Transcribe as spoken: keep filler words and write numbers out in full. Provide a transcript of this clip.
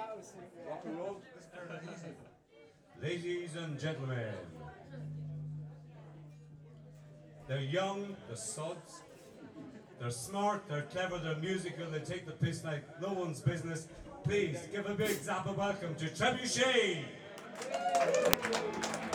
Rock and roll. Ladies and gentlemen, they're young, they're suds, they're smart, they're clever, they're musical, they take the piss like no one's business. Please give a big zap of welcome to Trebuchet!